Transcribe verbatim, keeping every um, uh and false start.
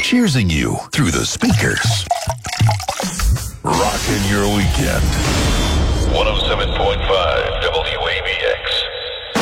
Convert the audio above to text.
cheersing you through the speakers. Rockin' your weekend. one oh seven